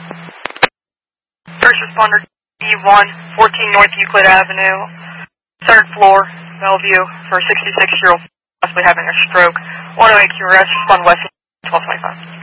First responder E1, 14 North Euclid Avenue, 3rd floor, Bellevue, for a 66-year-old possibly having a stroke. 108 QRS, respond west, 1225.